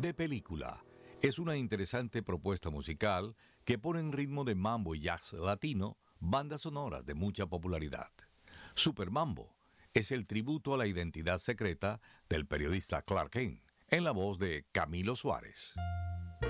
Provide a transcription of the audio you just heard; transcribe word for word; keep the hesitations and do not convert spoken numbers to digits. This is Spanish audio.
De película. Es una interesante propuesta musical que pone en ritmo de mambo y jazz latino bandas sonoras de mucha popularidad. Super Mambo es el tributo a la identidad secreta del periodista Clark Kent, en la voz de Camilo Suárez.